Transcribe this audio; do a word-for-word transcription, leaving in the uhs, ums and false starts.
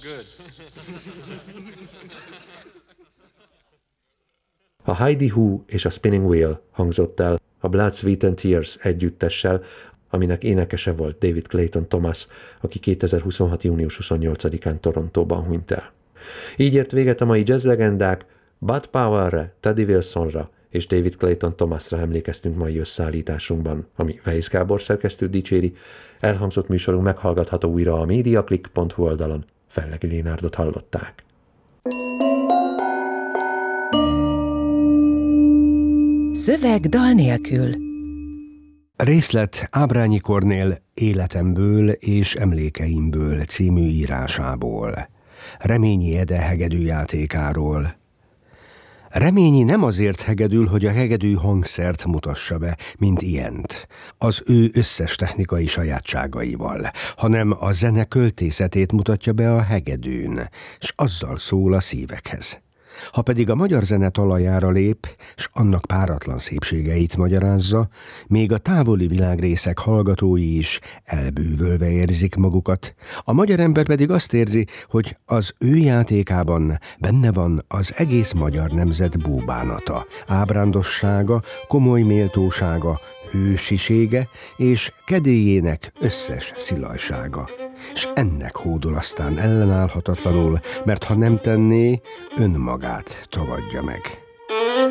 A Heidi Who és a Spinning Wheel hangzott el a Blood, Sweat and Tears együttessel, aminek énekese volt David Clayton Thomas, aki kétezer-huszonhat. június huszonnyolcadikán Torontóban hunyt el. Így ért véget a mai jazz legendák, Bud Powellre, Teddy Wilsonra és David Clayton Thomasra emlékeztünk mai összeállításunkban, ami Weisz Gábor szerkesztő dicséri. Elhangzott műsorunk meghallgatható újra a mediaclick pont hu oldalon. Fellegi Lénárdot hallották. Szöveg dal nélkül. Részlet Ábrányi Kornél Életemből és emlékeimből című írásából. Reményi Ede hegedűjátékáról. Reményi nem azért hegedül, hogy a hegedű hangszert mutassa be, mint ilyent, az ő összes technikai sajátságaival, hanem a zene költészetét mutatja be a hegedűn, s azzal szól a szívekhez. Ha pedig a magyar zene talajára lép, s annak páratlan szépségeit magyarázza, még a távoli világrészek hallgatói is elbűvölve érzik magukat, a magyar ember pedig azt érzi, hogy az ő játékában benne van az egész magyar nemzet búbánata, ábrándossága, komoly méltósága, hősisége és kedélyének összes szilajsága. S ennek hódol aztán ellenállhatatlanul, mert ha nem tenné, önmagát tagadja meg.